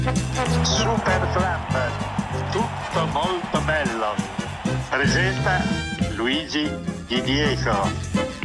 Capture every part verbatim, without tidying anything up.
Super Club, tutto molto bello. Presenta Luigi Di Diego.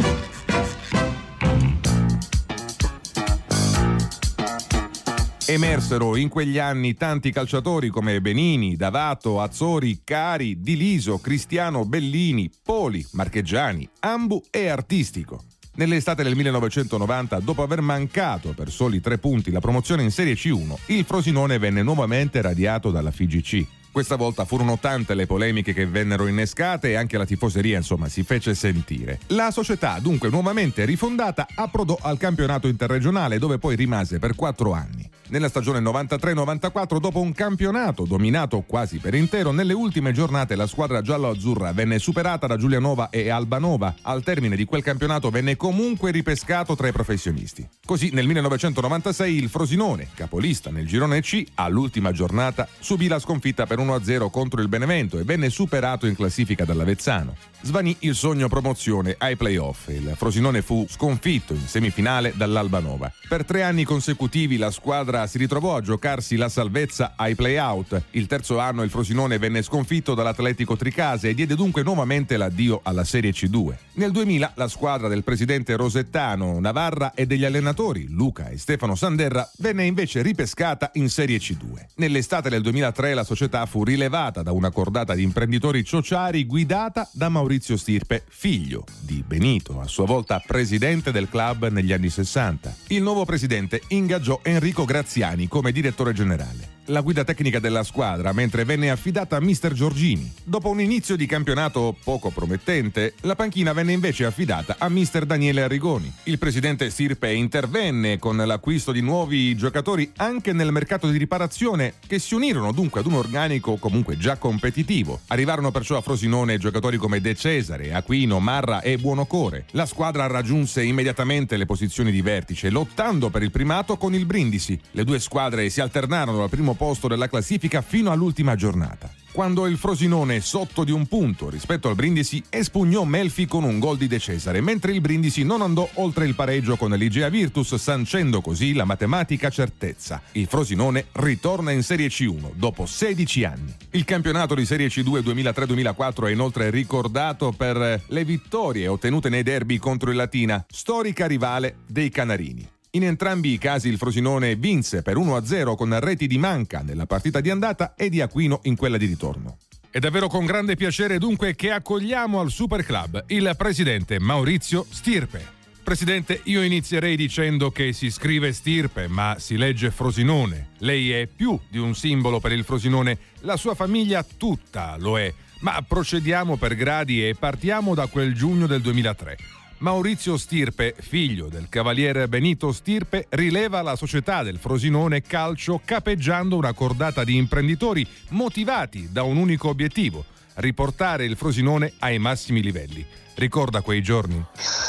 Emersero in quegli anni tanti calciatori come Benini, D'Avato, Azzori, Cari, Di Liso, Cristiano, Bellini, Poli, Marchegiani, Ambu e Artistico. Nell'estate del millenovecentonovanta, dopo aver mancato per soli tre punti la promozione in Serie C uno, il Frosinone venne nuovamente radiato dalla F I G C. Questa volta furono tante le polemiche che vennero innescate e anche la tifoseria, insomma, si fece sentire. La società, dunque nuovamente rifondata, approdò al campionato interregionale, dove poi rimase per quattro anni. Nella stagione novantatré novantaquattro, dopo un campionato dominato quasi per intero, nelle ultime giornate la squadra giallo-azzurra venne superata da Giulianova e Albanova. Al termine di quel campionato venne comunque ripescato tra i professionisti. Così nel millenovecentonovantasei il Frosinone, capolista nel girone C, all'ultima giornata subì la sconfitta per uno a zero contro il Benevento e venne superato in classifica dall'Avezzano. Svanì il sogno promozione ai playoff. Il Frosinone fu sconfitto in semifinale dall'Albanova. Per tre anni consecutivi la squadra si ritrovò a giocarsi la salvezza ai play-out. Il terzo anno il Frosinone venne sconfitto dall'Atletico Tricase e diede dunque nuovamente l'addio alla Serie C due. Nel duemila la squadra del presidente Rosettano Navarra e degli allenatori Luca e Stefano Sanderra venne invece ripescata in Serie C due. Nell'estate del duemilatré la società fu rilevata da una cordata di imprenditori ciociari guidata da Maurizio Stirpe, figlio di Benito, a sua volta presidente del club negli anni sessanta. Il nuovo presidente ingaggiò Enrico Graziani come direttore generale. La guida tecnica della squadra, mentre venne affidata a mister Giorgini. Dopo un inizio di campionato poco promettente, la panchina venne invece affidata a mister Daniele Arrigoni. Il presidente Stirpe intervenne con l'acquisto di nuovi giocatori anche nel mercato di riparazione, che si unirono dunque ad un organico comunque già competitivo. Arrivarono perciò a Frosinone giocatori come De Cesare, Aquino, Marra e Buonocore. La squadra raggiunse immediatamente le posizioni di vertice, lottando per il primato con il Brindisi. Le due squadre si alternarono al primo posto della classifica fino all'ultima giornata, quando il Frosinone, sotto di un punto rispetto al Brindisi, espugnò Melfi con un gol di De Cesare, mentre il Brindisi non andò oltre il pareggio con l'Igea Virtus, sancendo così la matematica certezza. Il Frosinone ritorna in Serie C uno dopo sedici anni. Il campionato di Serie C due duemilatré duemilaquattro è inoltre ricordato per le vittorie ottenute nei derby contro il Latina, storica rivale dei Canarini. In entrambi i casi il Frosinone vinse per uno a zero con reti di Manca nella partita di andata e di Aquino in quella di ritorno. È davvero con grande piacere dunque che accogliamo al Super Club il presidente Maurizio Stirpe. Presidente, io inizierei dicendo che si scrive Stirpe ma si legge Frosinone. Lei è più di un simbolo per il Frosinone, la sua famiglia tutta lo è. Ma procediamo per gradi e partiamo da quel giugno del duemilatré. Maurizio Stirpe, figlio del cavaliere Benito Stirpe, rileva la società del Frosinone Calcio capeggiando una cordata di imprenditori motivati da un unico obiettivo: riportare il Frosinone ai massimi livelli. Ricorda quei giorni?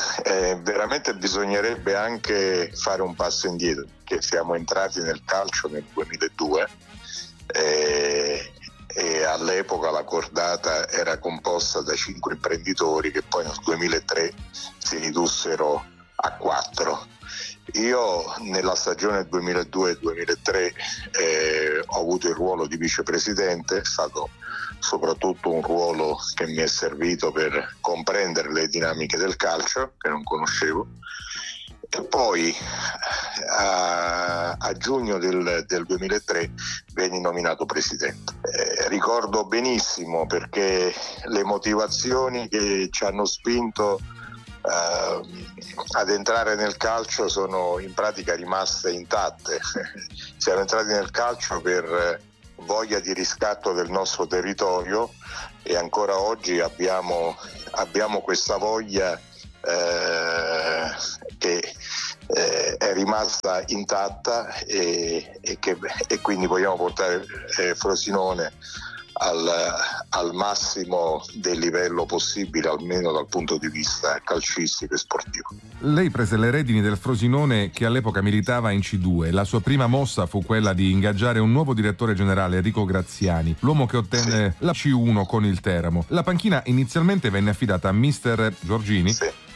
Eh, veramente bisognerebbe anche fare un passo indietro, che siamo entrati nel calcio nel duemiladue eh, e all'epoca la cordata era composta da cinque imprenditori che poi nel duemilatré si ridussero a quattro. Io nella stagione duemiladue duemilatré eh, ho avuto il ruolo di vicepresidente, è stato soprattutto un ruolo che mi è servito per comprendere le dinamiche del calcio che non conoscevo. E poi a, a giugno del, del duemilatré venni nominato presidente. Eh, ricordo benissimo perché le motivazioni che ci hanno spinto eh, ad entrare nel calcio sono in pratica rimaste intatte. Siamo entrati nel calcio per voglia di riscatto del nostro territorio e ancora oggi abbiamo, abbiamo questa voglia Eh, che eh, è rimasta intatta e, e, che, e quindi vogliamo portare eh, Frosinone al, al massimo del livello possibile, almeno dal punto di vista calcistico e sportivo. Lei prese le redini del Frosinone che all'epoca militava in C due. La sua prima mossa fu quella di ingaggiare un nuovo direttore generale, Enrico Graziani, l'uomo che ottenne sì. la C uno con il Teramo. La panchina inizialmente venne affidata a mister Giorgini, sì.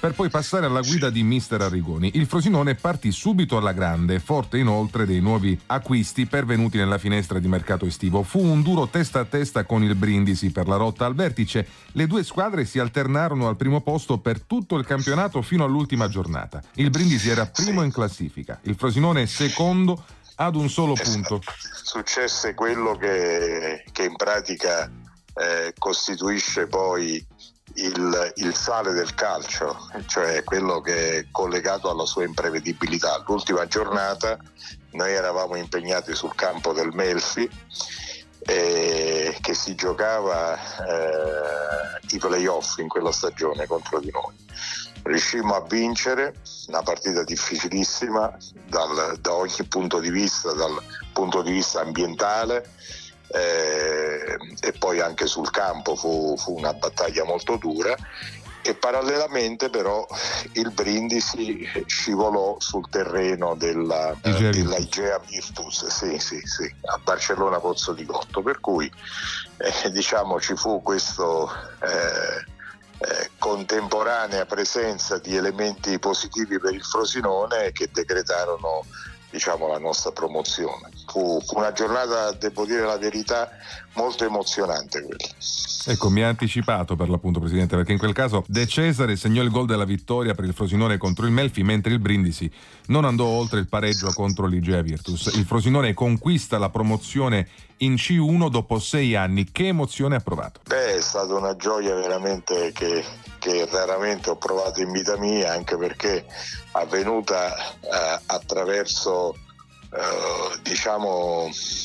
per poi passare alla guida di mister Arrigoni. Il Frosinone partì subito alla grande, forte inoltre dei nuovi acquisti pervenuti nella finestra di mercato estivo. Fu un duro testa a testa con il Brindisi per la rotta al vertice. Le due squadre si alternarono al primo posto per tutto il campionato fino all'ultima giornata. Il Brindisi era primo in classifica, il Frosinone secondo ad un solo punto. Successe quello che, che in pratica eh, costituisce poi il, il sale del calcio, cioè quello che è collegato alla sua imprevedibilità. L'ultima giornata noi eravamo impegnati sul campo del Melfi, eh, che si giocava eh, i playoff in quella stagione contro di noi. Riuscimmo a vincere una partita difficilissima dal, da ogni punto di vista, dal punto di vista ambientale, eh, e poi anche sul campo fu, fu una battaglia molto dura, e parallelamente però il Brindisi scivolò sul terreno della, eh, della Igea Virtus, sì, sì, sì, a Barcellona Pozzo di Gotto, per cui eh, diciamo ci fu questo eh, Eh, contemporanea presenza di elementi positivi per il Frosinone che decretarono, diciamo, la nostra promozione. Fu, fu una giornata, devo dire la verità, molto emozionante quella. Ecco, mi ha anticipato per l'appunto, Presidente, perché in quel caso De Cesare segnò il gol della vittoria per il Frosinone contro il Melfi, mentre il Brindisi non andò oltre il pareggio contro l'Igea Virtus. Il Frosinone conquista la promozione in C uno dopo sei anni. Che emozione ha provato? Beh, è stata una gioia veramente che, che raramente ho provato in vita mia, anche perché avvenuta eh, attraverso eh, diciamo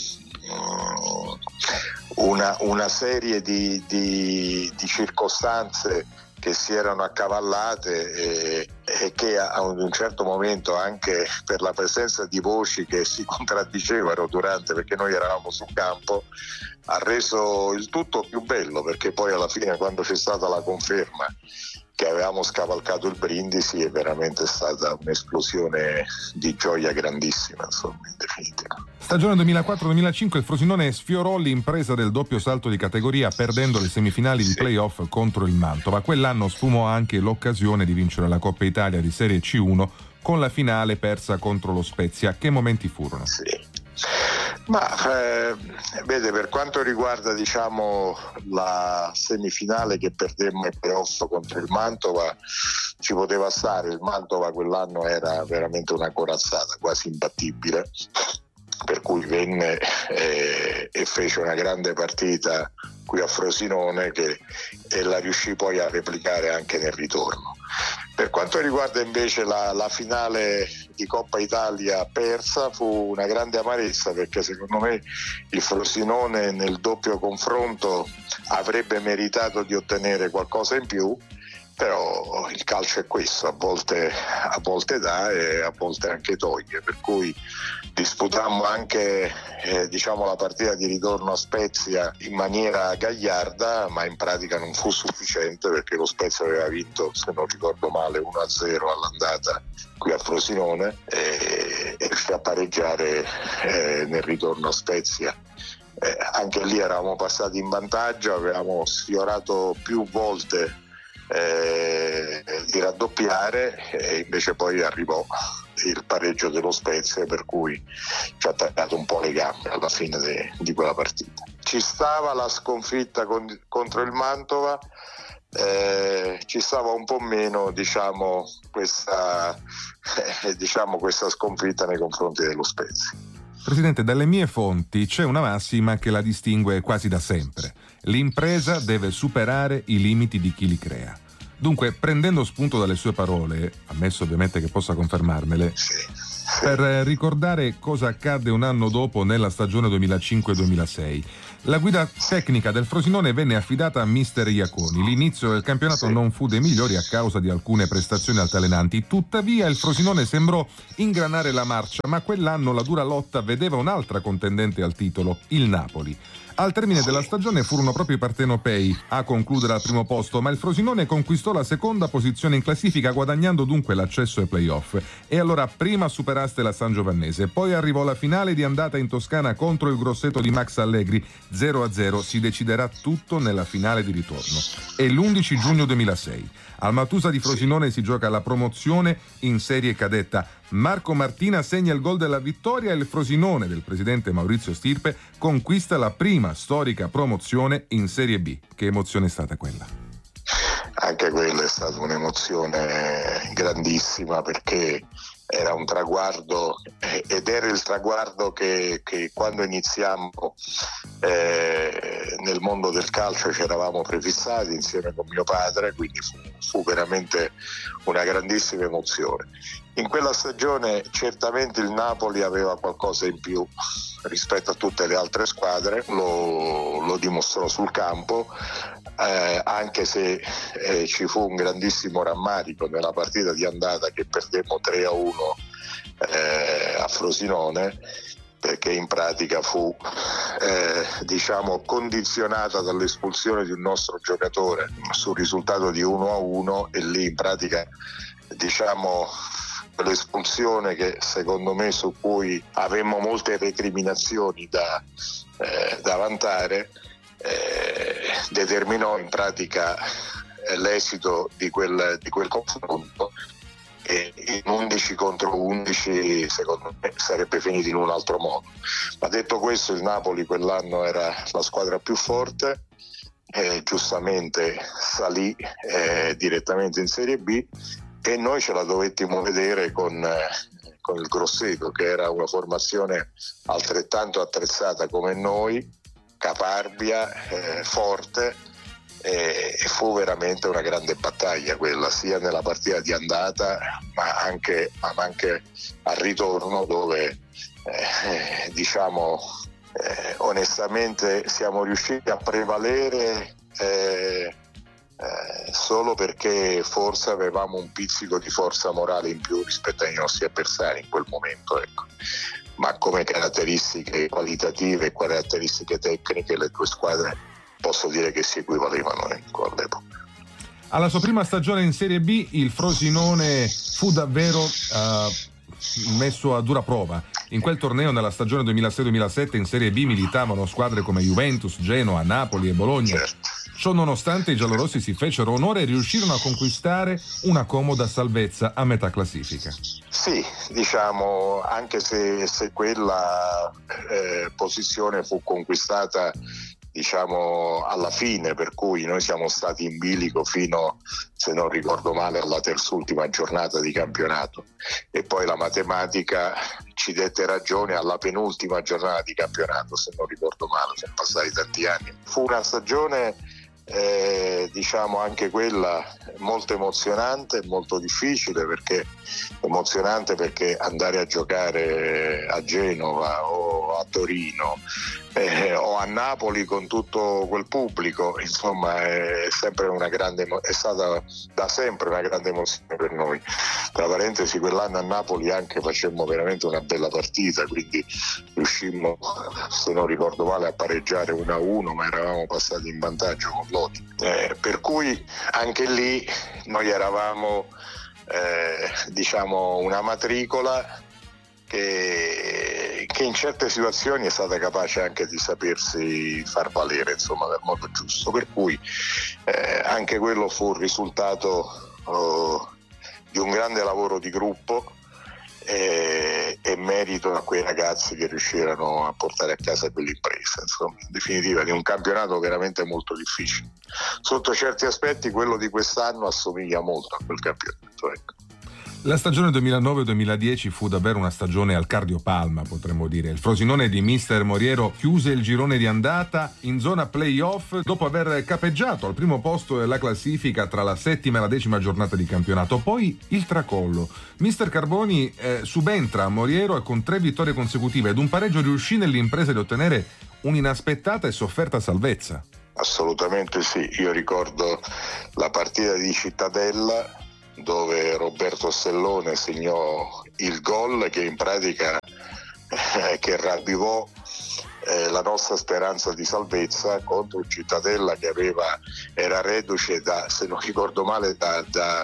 una, una serie di, di, di circostanze che si erano accavallate e, e che a un certo momento, anche per la presenza di voci che si contraddicevano durante, perché noi eravamo sul campo, ha reso il tutto più bello, perché poi alla fine, quando c'è stata la conferma che avevamo scavalcato il Brindisi, è veramente stata un'esplosione di gioia grandissima, insomma, in definitiva. Stagione duemilaquattro duemilacinque, il Frosinone sfiorò l'impresa del doppio salto di categoria perdendo le semifinali di sì. playoff contro il Mantova. Quell'anno sfumò anche l'occasione di vincere la Coppa Italia di Serie C uno con la finale persa contro lo Spezia. Che momenti furono? Sì. Ma eh, vede, per quanto riguarda, diciamo, la semifinale che perdemmo ai playoff contro il Mantova, ci poteva stare. Il Mantova quell'anno era veramente una corazzata, quasi imbattibile, per cui venne eh, e fece una grande partita qui a Frosinone che, e la riuscì poi a replicare anche nel ritorno. Per quanto riguarda invece la, la finale di Coppa Italia persa, fu una grande amarezza, perché secondo me il Frosinone nel doppio confronto avrebbe meritato di ottenere qualcosa in più, però il calcio è questo, a volte, a volte dà e a volte anche toglie, per cui disputammo anche eh, diciamo la partita di ritorno a Spezia in maniera gagliarda, ma in pratica non fu sufficiente, perché lo Spezia aveva vinto, se non ricordo male, uno a zero all'andata qui a Frosinone e, e riuscì a pareggiare eh, nel ritorno a Spezia. Eh, anche lì eravamo passati in vantaggio, avevamo sfiorato più volte Eh, di raddoppiare e invece poi arrivò il pareggio dello Spezia, per cui ci ha tagliato un po' le gambe alla fine de, di quella partita. Ci stava la sconfitta con, contro il Mantova, eh, ci stava un po' meno, diciamo, questa, eh, diciamo, questa sconfitta nei confronti dello Spezia. Presidente, dalle mie fonti c'è una massima che la distingue quasi da sempre. L'impresa deve superare i limiti di chi li crea. Dunque, prendendo spunto dalle sue parole, ammesso ovviamente che possa confermarmele, sì, sì. per ricordare cosa accadde un anno dopo nella stagione duemilacinque duemilasei, la guida tecnica del Frosinone venne affidata a mister Iaconi. L'inizio del campionato sì. non fu dei migliori a causa di alcune prestazioni altalenanti, tuttavia il Frosinone sembrò ingranare la marcia, ma quell'anno la dura lotta vedeva un'altra contendente al titolo, il Napoli. Al termine della stagione furono proprio i partenopei a concludere al primo posto, ma il Frosinone conquistò la seconda posizione in classifica, guadagnando dunque l'accesso ai playoff. E allora, prima superare superaste la Sangiovannese. Poi arrivò la finale di andata in Toscana contro il Grosseto di Max Allegri, zero a zero. Si deciderà tutto nella finale di ritorno. È l'undici giugno duemilasei. Al Matusa di Frosinone si gioca la promozione in serie cadetta. Marco Martina segna il gol della vittoria e il Frosinone del presidente Maurizio Stirpe conquista la prima storica promozione in Serie B. Che emozione è stata quella? Anche quella è stata un'emozione grandissima, perché era un traguardo eh, ed era il traguardo che, che quando iniziamo eh, nel mondo del calcio ci eravamo prefissati insieme con mio padre, quindi fu, fu veramente una grandissima emozione. In quella stagione certamente il Napoli aveva qualcosa in più rispetto a tutte le altre squadre, lo, lo dimostrò sul campo, eh, anche se eh, ci fu un grandissimo rammarico nella partita di andata che perdemmo tre a uno eh, a Frosinone, perché in pratica fu eh, diciamo condizionata dall'espulsione di un nostro giocatore sul risultato di uno a uno, e lì in pratica diciamo l'espulsione, che secondo me su cui avemmo molte recriminazioni da, eh, da vantare, eh, determinò in pratica eh, l'esito di quel, di quel confronto, e in undici contro undici secondo me sarebbe finito in un altro modo. Ma detto questo, il Napoli quell'anno era la squadra più forte, eh, giustamente salì eh, direttamente in Serie B, e noi ce la dovettimo vedere con, eh, con il Grosseto, che era una formazione altrettanto attrezzata come noi, caparbia, eh, forte, eh, e fu veramente una grande battaglia quella, sia nella partita di andata ma anche, ma anche al ritorno, dove eh, diciamo eh, onestamente siamo riusciti a prevalere eh, Eh, solo perché forse avevamo un pizzico di forza morale in più rispetto ai nostri avversari in quel momento, ecco. Ma come caratteristiche qualitative e caratteristiche tecniche le due squadre posso dire che si equivalevano, ecco, all'epoca. Alla sua prima stagione in Serie B il Frosinone fu davvero uh, messo a dura prova. In quel torneo, nella stagione duemilasei duemilasette, in Serie B militavano squadre come Juventus, Genoa, Napoli e Bologna. Certo. Ciò nonostante i giallorossi si fecero onore e riuscirono a conquistare una comoda salvezza a metà classifica. Sì, diciamo, anche se, se quella eh, posizione fu conquistata diciamo alla fine, per cui noi siamo stati in bilico fino, se non ricordo male, alla terz'ultima giornata di campionato, e poi la matematica ci dette ragione alla penultima giornata di campionato, se non ricordo male, sono passati tanti anni. Fu una stagione eh, diciamo anche quella molto emozionante, molto difficile, perché emozionante perché andare a giocare a Genova o a Torino eh, o a Napoli con tutto quel pubblico, insomma è sempre una grande è stata da sempre una grande emozione per noi. Tra parentesi, quell'anno a Napoli anche facemmo veramente una bella partita, quindi riuscimmo, se non ricordo male, a pareggiare uno a uno, ma eravamo passati in vantaggio con Lodi, eh, per cui anche lì noi eravamo eh, diciamo una matricola che, che in certe situazioni è stata capace anche di sapersi far valere, insomma, nel modo giusto, per cui eh, anche quello fu il risultato oh, di un grande lavoro di gruppo e, e merito a quei ragazzi che riuscirono a portare a casa quell'impresa, insomma, in definitiva di un campionato veramente molto difficile. Sotto certi aspetti quello di quest'anno assomiglia molto a quel campionato, ecco. La stagione duemilanove duemiladieci fu davvero una stagione al cardiopalma, potremmo dire. Il Frosinone di mister Moriero chiuse il girone di andata in zona play-off dopo aver capeggiato al primo posto della classifica tra la settima e la decima giornata di campionato. Poi il tracollo. mister Carboni eh, subentra a Moriero e con tre vittorie consecutive ed un pareggio riuscì nell'impresa di ottenere un'inaspettata e sofferta salvezza. Assolutamente sì, io ricordo la partita di Cittadella dove Roberto Stellone segnò il gol che in pratica eh, che ravvivò eh, la nostra speranza di salvezza contro il Cittadella che aveva era reduce da, se non ricordo male, da, da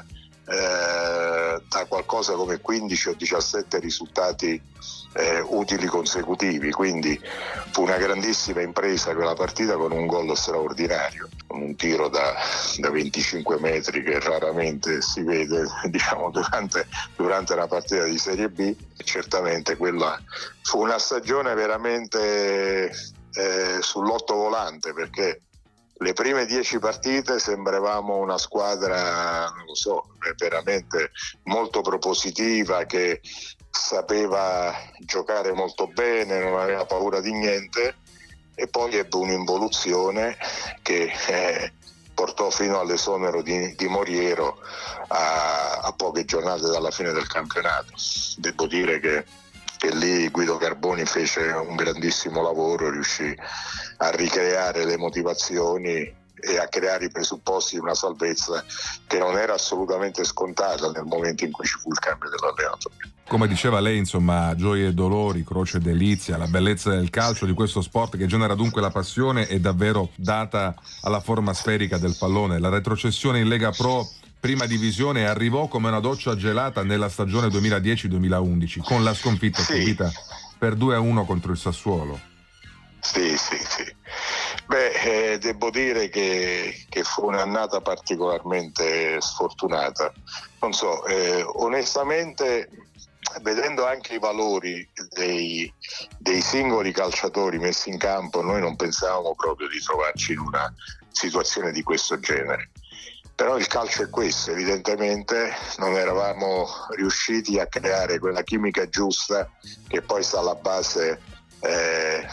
eh, da qualcosa come quindici o diciassette risultati eh, utili consecutivi, quindi fu una grandissima impresa quella partita, con un gol straordinario, con un tiro da, da venticinque metri che raramente si vede, diciamo, durante, durante una partita di Serie B. Certamente quella fu una stagione veramente eh, sull'otto volante, perché le prime dieci partite sembravamo una squadra, non lo so, veramente molto propositiva, che sapeva giocare molto bene, non aveva paura di niente, e poi ebbe un'involuzione che eh, portò fino all'esonero di, di Moriero a, a poche giornate dalla fine del campionato. Devo dire che, che lì Guido Carboni fece un grandissimo lavoro, riuscì a ricreare le motivazioni e a creare i presupposti di una salvezza che non era assolutamente scontata nel momento in cui ci fu il cambio dell'allenatore. Come diceva lei, insomma, gioie e dolori, croce e delizia, la bellezza del calcio, di questo sport che genera dunque la passione, è davvero data alla forma sferica del pallone. La retrocessione in Lega Pro Prima Divisione arrivò come una doccia gelata nella stagione duemiladieci duemilaundici, con la sconfitta sì. subita per due a uno contro il Sassuolo. Sì, sì, sì. Beh, eh, devo dire che, che fu un'annata particolarmente sfortunata. Non so, eh, onestamente, vedendo anche i valori dei, dei singoli calciatori messi in campo, noi non pensavamo proprio di trovarci in una situazione di questo genere. Però il calcio è questo, evidentemente non eravamo riusciti a creare quella chimica giusta che poi sta alla base eh,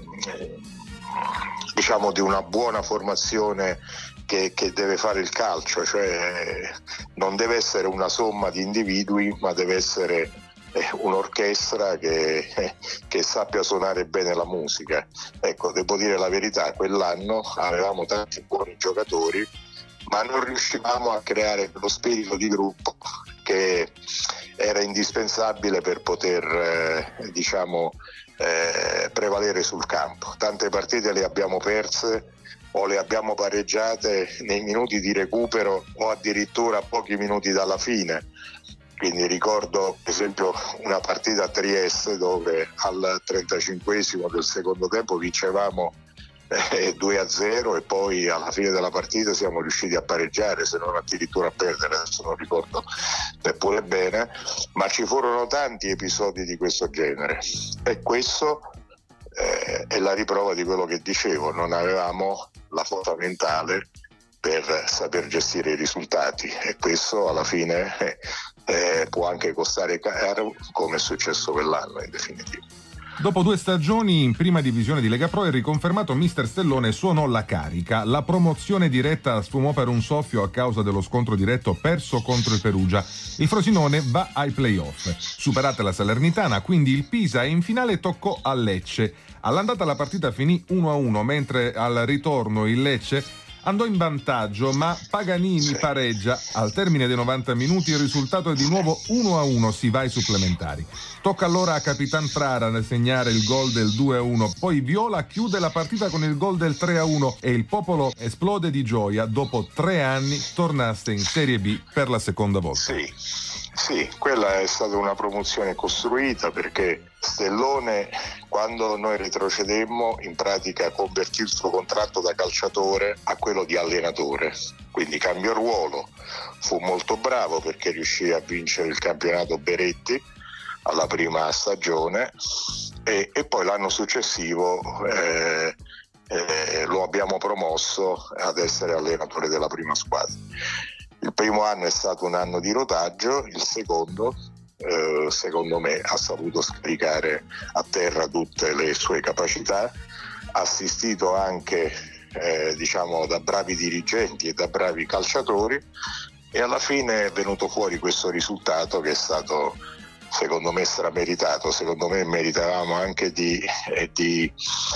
diciamo di una buona formazione che, che deve fare il calcio, cioè non deve essere una somma di individui, ma deve essere eh, un'orchestra che, eh, che sappia suonare bene la musica. Ecco, devo dire la verità, quell'anno avevamo tanti buoni giocatori, ma non riuscivamo a creare quello spirito di gruppo che era indispensabile per poter eh, diciamo eh, prevalere sul campo. Tante partite le abbiamo perse o le abbiamo pareggiate nei minuti di recupero o addirittura a pochi minuti dalla fine. Quindi ricordo per esempio una partita a Trieste dove al trentacinquesimo del secondo tempo vincevamo Eh, due a zero e poi alla fine della partita siamo riusciti a pareggiare, se non addirittura a perdere, adesso non ricordo neppure bene, ma ci furono tanti episodi di questo genere e questo eh, è la riprova di quello che dicevo, non avevamo la forza mentale per saper gestire i risultati e questo alla fine eh, eh, può anche costare caro, come è successo quell'anno in definitiva. Dopo due stagioni in prima divisione di Lega Pro, il riconfermato mister Stellone suonò la carica. La promozione diretta sfumò per un soffio a causa dello scontro diretto perso contro il Perugia. Il Frosinone va ai play-off. Superata la Salernitana, quindi il Pisa, e in finale toccò al Lecce. All'andata la partita finì uno a uno, mentre al ritorno il Lecce andò in vantaggio, ma Paganini pareggia. Al termine dei novanta minuti il risultato è di nuovo uno a uno, si va ai supplementari. Tocca allora a Capitan Frara nel segnare il gol del due a uno, poi Viola chiude la partita con il gol del tre a uno e il popolo esplode di gioia. Dopo tre anni tornaste in Serie B per la seconda volta. Sì, sì, quella è stata una promozione costruita perché Stellone, quando noi retrocedemmo, in pratica convertì il suo contratto da calciatore a quello di allenatore, quindi cambiò ruolo. Fu molto bravo perché riuscì a vincere il campionato Beretti alla prima stagione e, e poi l'anno successivo eh, eh, lo abbiamo promosso ad essere allenatore della prima squadra. Il primo anno è stato un anno di rodaggio, il secondo eh, secondo me ha saputo scaricare a terra tutte le sue capacità, assistito anche eh, diciamo da bravi dirigenti e da bravi calciatori e alla fine è venuto fuori questo risultato che è stato secondo me strameritato. Secondo me meritavamo anche di, eh, di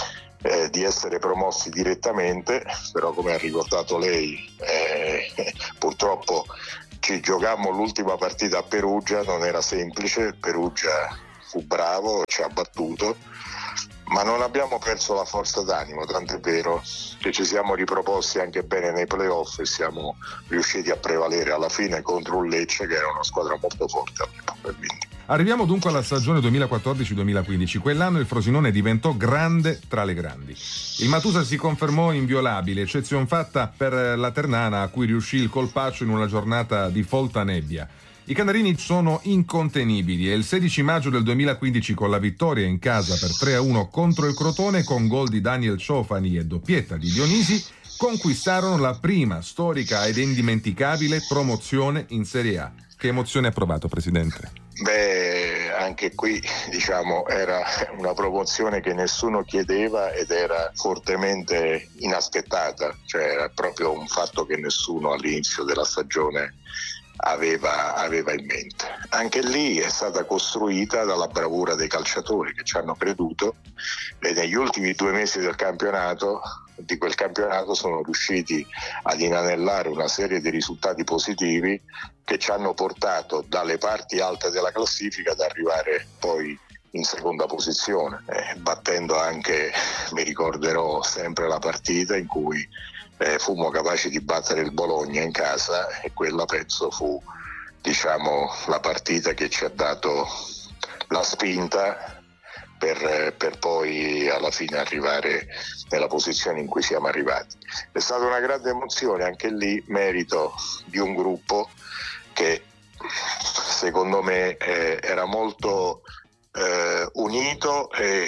Eh, di essere promossi direttamente, però come ha ricordato lei eh, purtroppo ci giocammo l'ultima partita a Perugia, non era semplice, Perugia fu bravo, ci ha battuto ma non abbiamo perso la forza d'animo, tant'è vero che ci siamo riproposti anche bene nei playoff e siamo riusciti a prevalere alla fine contro un Lecce che era una squadra molto forte all'epoca. Quindi. Arriviamo dunque alla stagione duemilaquattordici duemilaquindici. Quell'anno il Frosinone diventò grande tra le grandi. Il Matusa si confermò inviolabile, eccezion fatta per la Ternana, a cui riuscì il colpaccio in una giornata di folta nebbia. I canarini sono incontenibili e il sedici maggio del duemilaquindici, con la vittoria in casa per tre a uno contro il Crotone, con gol di Daniel Ciofani e doppietta di Dionisi, conquistarono la prima storica ed indimenticabile promozione in Serie A. Che emozione ha provato, Presidente? Beh, anche qui diciamo era una promozione che nessuno chiedeva ed era fortemente inaspettata, cioè era proprio un fatto che nessuno all'inizio della stagione aveva, aveva in mente. Anche lì è stata costruita dalla bravura dei calciatori che ci hanno creduto e negli ultimi due mesi del campionato di quel campionato sono riusciti ad inanellare una serie di risultati positivi che ci hanno portato dalle parti alte della classifica ad arrivare poi in seconda posizione, eh, battendo anche, mi ricorderò sempre la partita in cui eh, fummo capaci di battere il Bologna in casa, e quella penso fu diciamo la partita che ci ha dato la spinta Per, per poi alla fine arrivare nella posizione in cui siamo arrivati. È stata una grande emozione, anche lì merito di un gruppo che secondo me eh, era molto eh, unito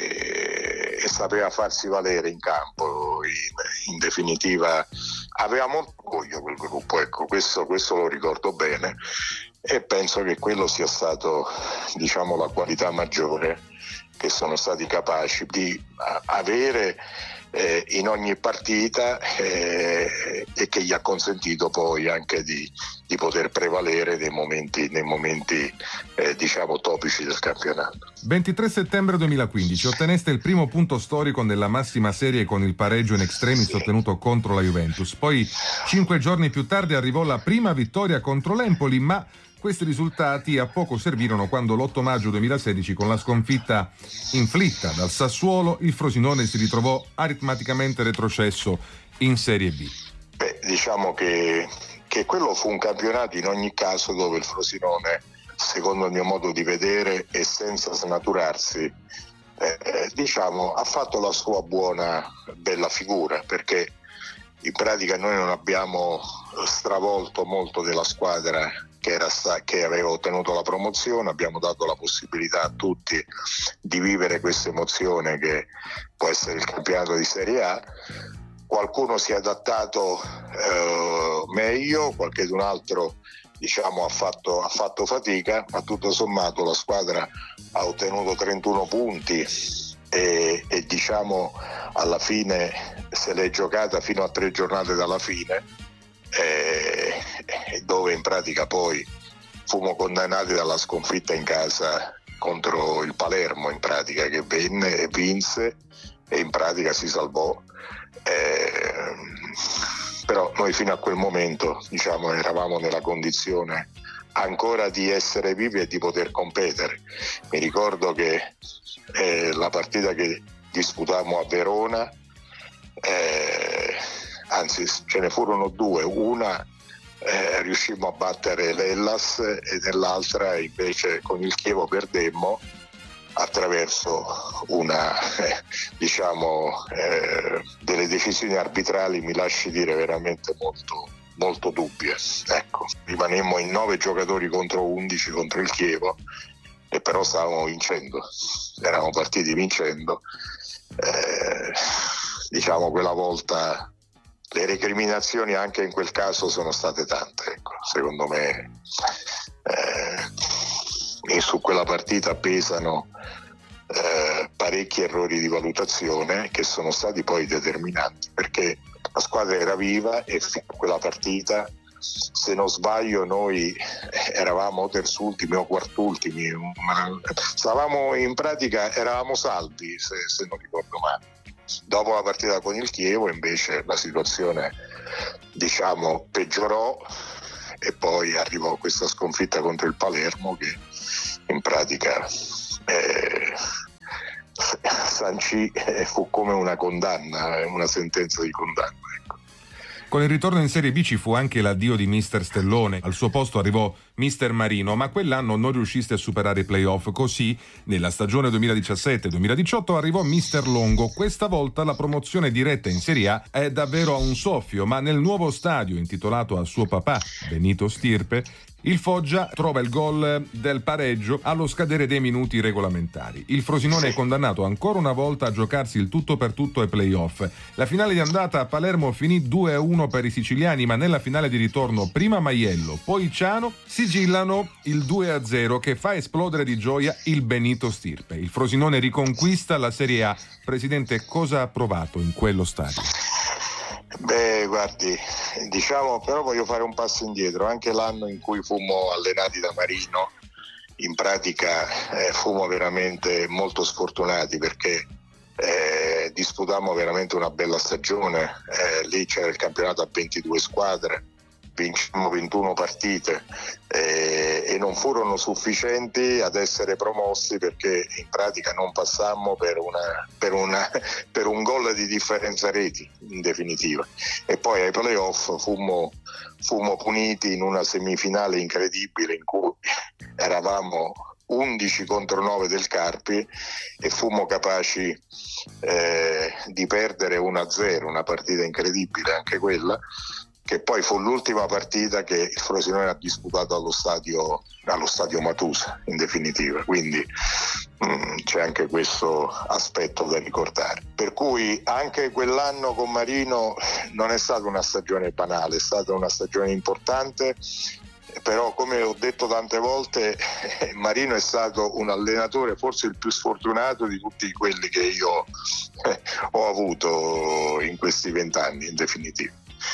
e, e sapeva farsi valere in campo. In, in definitiva aveva molto orgoglio quel gruppo, ecco, questo, questo lo ricordo bene, e penso che quello sia stato diciamo la qualità maggiore che sono stati capaci di avere eh, in ogni partita eh, e che gli ha consentito poi anche di, di poter prevalere nei momenti, nei momenti eh, diciamo topici del campionato. ventitré settembre duemilaquindici otteneste il primo punto storico nella massima serie con il pareggio in extremis sì. ottenuto contro la Juventus. Poi cinque giorni più tardi arrivò la prima vittoria contro l'Empoli, ma questi risultati a poco servirono quando l'otto maggio duemilasedici, con la sconfitta inflitta dal Sassuolo, il Frosinone si ritrovò aritmeticamente retrocesso in Serie B. Beh, diciamo che, che quello fu un campionato in ogni caso dove il Frosinone, secondo il mio modo di vedere e senza snaturarsi, eh, diciamo ha fatto la sua buona, bella figura, perché in pratica noi non abbiamo stravolto molto della squadra che, era sta- che aveva ottenuto la promozione, abbiamo dato la possibilità a tutti di vivere questa emozione che può essere il campionato di Serie A. Qualcuno si è adattato eh, meglio, qualcun altro diciamo ha fatto, ha fatto fatica, ma tutto sommato la squadra ha ottenuto trentuno punti e, e diciamo alla fine se l'è giocata fino a tre giornate dalla fine, eh, dove in pratica poi fummo condannati dalla sconfitta in casa contro il Palermo, in pratica, che venne e vinse e in pratica si salvò. Eh, però noi fino a quel momento diciamo eravamo nella condizione ancora di essere vivi e di poter competere. Mi ricordo che eh, la partita che disputammo a Verona, eh, anzi ce ne furono due, una eh, riuscimmo a battere l'Hellas e nell'altra invece con il Chievo perdemmo attraverso una eh, diciamo eh, delle decisioni arbitrali, mi lasci dire, veramente molto molto dubbie. Ecco, rimanemmo in nove giocatori contro undici contro il Chievo, e però stavamo vincendo, eravamo partiti vincendo. Eh, diciamo quella volta le recriminazioni anche in quel caso sono state tante, ecco. Secondo me eh, su quella partita pesano eh, parecchi errori di valutazione che sono stati poi determinanti, perché la squadra era viva e fino a quella partita, se non sbaglio, noi eravamo terzultimi o quartultimi, ma stavamo in pratica, eravamo salvi se, se non ricordo male. Dopo la partita con il Chievo invece la situazione diciamo peggiorò e poi arrivò questa sconfitta contro il Palermo che in pratica eh, sancì eh, fu come una condanna, una sentenza di condanna. Ecco. Con il ritorno in Serie B ci fu anche l'addio di mister Stellone, al suo posto arrivò mister Marino, ma quell'anno non riusciste a superare i playoff, così nella stagione duemiladiciassette duemiladiciotto arrivò mister Longo. Questa volta la promozione diretta in Serie A è davvero a un soffio, ma nel nuovo stadio intitolato a suo papà, Benito Stirpe, il Foggia trova il gol del pareggio allo scadere dei minuti regolamentari. Il Frosinone è condannato ancora una volta a giocarsi il tutto per tutto ai playoff. La finale di andata a Palermo finì due a uno per i siciliani, ma nella finale di ritorno prima Maiello, poi Ciano sigillano il due a zero che fa esplodere di gioia il Benito Stirpe. Il Frosinone riconquista la Serie A. Presidente, cosa ha provato in quello stadio? Beh, guardi, diciamo, però voglio fare un passo indietro. Anche l'anno in cui fummo allenati da Marino, in pratica eh, fummo veramente molto sfortunati, perché eh, disputammo veramente una bella stagione. Eh, lì c'era il campionato a ventidue squadre, vincemmo ventuno partite eh, e non furono sufficienti ad essere promossi, perché in pratica non passammo per, una, per, una, per un gol di differenza reti in definitiva, e poi ai playoff fummo, fummo puniti in una semifinale incredibile in cui eravamo undici contro nove del Carpi e fummo capaci eh, di perdere uno a zero, una partita incredibile anche quella, che poi fu l'ultima partita che il Frosinone ha disputato allo stadio, allo stadio Matusa in definitiva, quindi mh, c'è anche questo aspetto da ricordare. Per cui anche quell'anno con Marino non è stata una stagione banale, è stata una stagione importante, però come ho detto tante volte Marino è stato un allenatore forse il più sfortunato di tutti quelli che io eh, ho avuto in questi vent'anni in definitiva.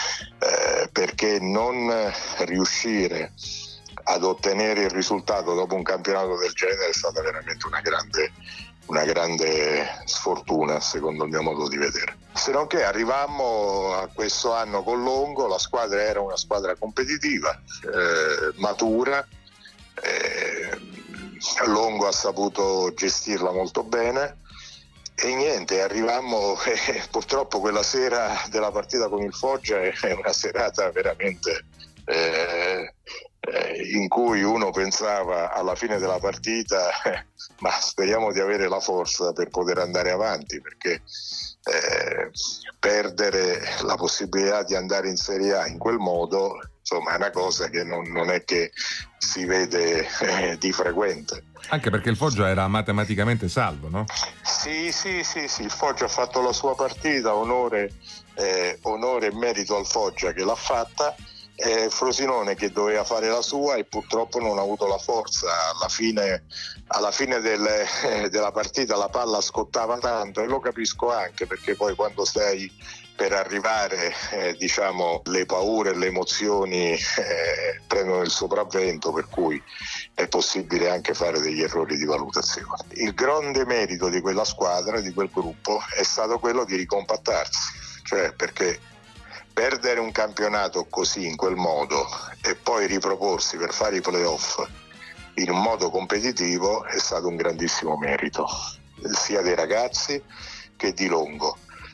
Eh, perché non riuscire ad ottenere il risultato dopo un campionato del genere è stata veramente una grande, una grande sfortuna, secondo il mio modo di vedere. Se non che arrivammo a questo anno con Longo, la squadra era una squadra competitiva, eh, matura, eh, Longo ha saputo gestirla molto bene. E niente, arrivammo eh, purtroppo quella sera della partita con il Foggia è una serata veramente eh, eh, in cui uno pensava alla fine della partita eh, ma speriamo di avere la forza per poter andare avanti, perché eh, perdere la possibilità di andare in Serie A in quel modo, insomma, è una cosa che non, non è che si vede eh, di frequente. Anche perché il Foggia era matematicamente salvo, no? Sì, sì, sì, sì, il Foggia ha fatto la sua partita, onore, eh, onore e merito al Foggia che l'ha fatta, eh, Frosinone che doveva fare la sua e purtroppo non ha avuto la forza. Alla fine, alla fine del, eh, della partita la palla scottava tanto, e lo capisco anche, perché poi quando stai per arrivare, eh, diciamo, le paure e le emozioni eh, prendono il sopravvento, per cui è possibile anche fare degli errori di valutazione. Il grande merito di quella squadra, di quel gruppo, è stato quello di ricompattarsi, cioè perché perdere un campionato così, in quel modo, e poi riproporsi per fare i playoff in un modo competitivo è stato un grandissimo merito, sia dei ragazzi che di Longo,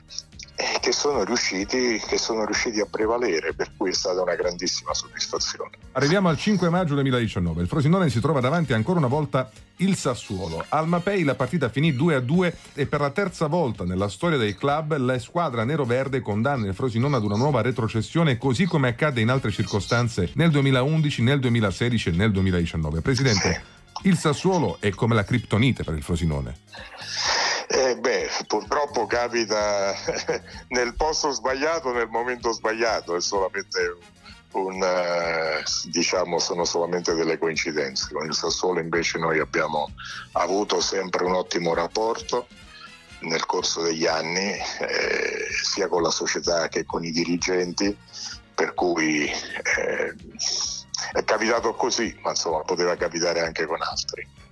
che sono riusciti che sono riusciti a prevalere, per cui è stata una grandissima soddisfazione. Arriviamo al cinque maggio duemiladiciannove. Il Frosinone si trova davanti ancora una volta il Sassuolo. Al Mapei la partita finì due a due e per la terza volta nella storia del club la squadra nero-verde condanna il Frosinone ad una nuova retrocessione, così come accadde in altre circostanze nel duemilaundici, nel duemilasedici e nel duemiladiciannove. Presidente, sì. Il Sassuolo è come la criptonite per il Frosinone. Eh beh, purtroppo capita nel posto sbagliato, nel momento sbagliato, è solamente un, uh, diciamo, sono solamente delle coincidenze. Con il Sassuolo invece noi abbiamo avuto sempre un ottimo rapporto nel corso degli anni, eh, sia con la società che con i dirigenti, per cui eh, è capitato così, ma insomma poteva capitare anche con altri.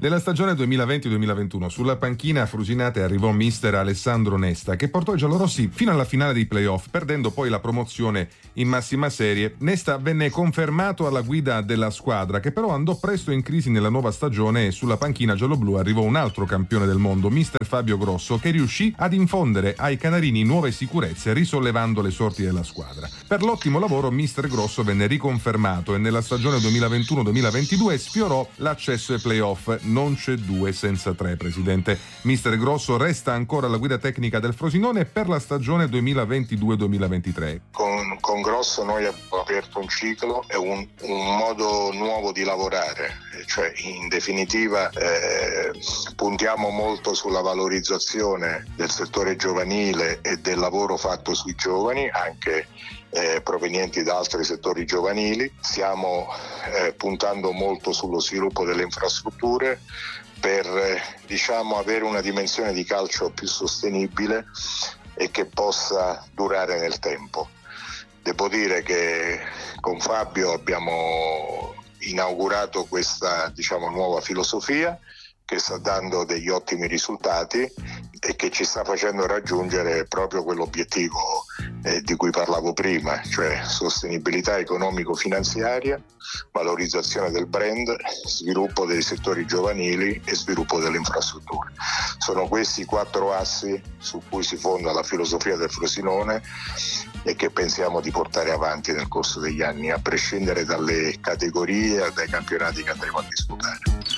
Nella stagione duemilaventi duemilaventuno sulla panchina frusinate arrivò mister Alessandro Nesta, che portò i giallorossi fino alla finale dei playoff, perdendo poi la promozione in massima serie. Nesta venne confermato alla guida della squadra, che però andò presto in crisi nella nuova stagione, e sulla panchina gialloblu arrivò un altro campione del mondo, mister Fabio Grosso, che riuscì ad infondere ai canarini nuove sicurezze risollevando le sorti della squadra. Per l'ottimo lavoro mister Grosso venne riconfermato e nella stagione duemilaventuno duemilaventidue sfiorò l'accesso ai playoff. Non c'è due senza tre, presidente. Mister Grosso resta ancora alla guida tecnica del Frosinone per la stagione duemilaventidue duemilaventitré. Con, con Grosso noi abbiamo aperto un ciclo e un, un modo nuovo di lavorare, cioè in definitiva eh, puntiamo molto sulla valorizzazione del settore giovanile e del lavoro fatto sui giovani, anche Eh, provenienti da altri settori giovanili. Stiamo eh, puntando molto sullo sviluppo delle infrastrutture per eh, diciamo avere una dimensione di calcio più sostenibile e che possa durare nel tempo. Devo dire che con Fabio abbiamo inaugurato questa diciamo nuova filosofia che sta dando degli ottimi risultati e che ci sta facendo raggiungere proprio quell'obiettivo eh, di cui parlavo prima, cioè sostenibilità economico-finanziaria, valorizzazione del brand, sviluppo dei settori giovanili e sviluppo delle infrastrutture. Sono questi i quattro assi su cui si fonda la filosofia del Frosinone e che pensiamo di portare avanti nel corso degli anni, a prescindere dalle categorie e dai campionati che andremo a disputare.